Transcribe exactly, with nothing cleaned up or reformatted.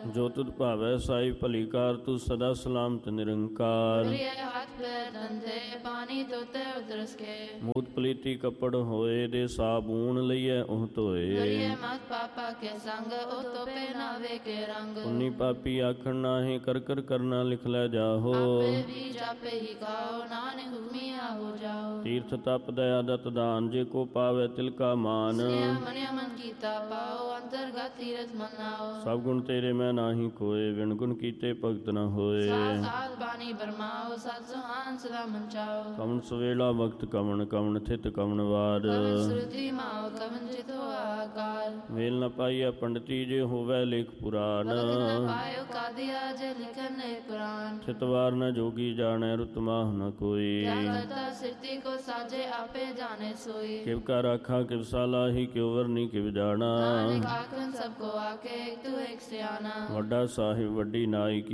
ਜੋ ਤੁਧ ਭਾਵੈ ਸਾਈ ਭਲੀ ਕਾਰ, ਤੂੰ ਸਦਾ ਸਲਾਮਤ ਨਿਰੰਕਾਰ। ਹੱਥ ਪੈਰ ਧੰਦੇ ਪਾਣੀ ਧੋਤੇ ਉਤਰਸ ਕੇ, ਮੂਤ ਪਲੀਤੀ ਕੱਪੜ ਹੋਏ, ਦੇ ਸਾਬੂਨ ਲਈਐ ਉਹ ਧੋਏ। ਮਤ ਪਾਪਾ ਕੇ ਸੰਗ, ਉਹ ਤੋਪੇ ਨਾਵੇ ਕੇ ਰੰਗ। ਪੁੰਨੀ ਪਾਪੀ ਆਖਣ ਨਾਹੀਂ, ਕਰ ਕਰ ਕਰਨਾ ਲਿਖ ਲੈ ਜਾਹੋ। ਆਪੇ ਵੀ ਜਾਪੇ ਹੀ ਖਾਓ, ਨਾਨਕ ਹੁਮੀਆ ਹੋ ਜਾਓ। ਤੀਰਥ ਤਪ ਦਇਆ ਦਤ ਦਾਨ, ਜੇ ਕੋ ਪਾਵੈ ਤਿਲ ਕਾ ਮਾਨ। ਮਨਿਆ ਮਨ ਕੀਤਾ ਪਾਓ, ਅੰਤਰਗਤ ਤੀਰਥ ਮਨਾਓ। ਸਭ ਗੁਣ ਤੇਰੇ ਮੈਂ ਨਾਹੀ ਕੋਏ, ਵਿਣ ਗੁਣ ਕੀਤੇ ਭਗਤ ਨ ਹੋਏ। ਸਾਧ ਬਾਣੀ ਬਰਮਾਓ, ਸਤ ਸੁਹਾਨ ਸਦਾ ਮੰਚਾਓ। ਕਵਣ ਸਵੇਲਾ ਵਕਤ ਕਵਣ, ਕਵਣ ਥਿਤ ਕਵਣ ਵਾਰ। ਸੁਰਤੀ ਮਾਓ ਕਵਣ ਚਿਤੋ ਆਕਾਰ। ਵੇਲ ਨ ਪਾਈਐ ਪੰਡਤੀ, ਜੇ ਹੋਵੈ ਲੇਖ ਪੁਰਾਨ। ਪਾਇਓ ਕਾਦਿਆ ਜੇ ਲਿਖਨ ਨੇ ਕੁਰਾਨ। ਥਿਤਵਾਰ ਨ ਜੋਗੀ ਜਾਣੈ, ਰੁਤ ਮਾਹ ਨ ਕੋਈ। ਸਿਰਤੀ ਕੋ ਸਾਜੇ ਆਪੇ ਜਾਣੇ ਸੋਈ। ਕਿਵ ਕਾ ਰਾਖਾ ਕਿਵ ਸਾਲਾਹੀ, ਕਿਉ ਵਰਨੀ ਕਿਵ ਜਾਣਾ। ਆਖਣ ਸਭ ਕੋ ਆਕੇ, ਤੂੰ ਇੱਕ ਸਿਆਣਾ। ਵੱਡਾ ਸਾਹਿਬ ਵੱਡੀ ਨਾਈ ਕੀ